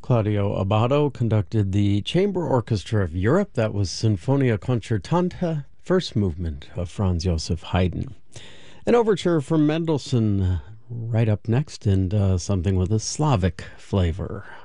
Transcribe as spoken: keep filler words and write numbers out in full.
Claudio Abbado conducted the Chamber Orchestra of Europe. That was Sinfonia Concertante, first movement of Franz Joseph Haydn. An overture from Mendelssohn, uh, right up next, and uh, something with a Slavic flavor.